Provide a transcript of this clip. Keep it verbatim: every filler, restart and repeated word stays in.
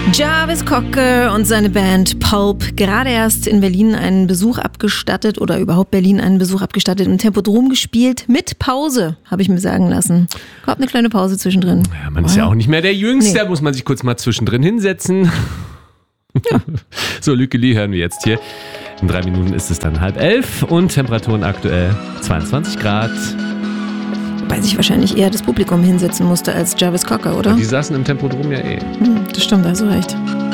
Jarvis Cocker und seine Band Pulp, gerade erst in Berlin einen Besuch abgestattet oder überhaupt Berlin einen Besuch abgestattet, im Tempodrom gespielt, mit Pause, habe ich mir sagen lassen. Kommt eine kleine Pause zwischendrin. Ja, man ist ja auch nicht mehr der Jüngste, nee. Da muss man sich kurz mal zwischendrin hinsetzen. Ja. So, Lücke Lee hören wir jetzt hier. In drei Minuten ist es dann halb elf und Temperaturen aktuell zweiundzwanzig Grad. Wobei sich wahrscheinlich eher das Publikum hinsetzen musste als Jarvis Cocker, oder? Die saßen im Tempodrom ja eh. Hm, das stimmt, da hast du recht.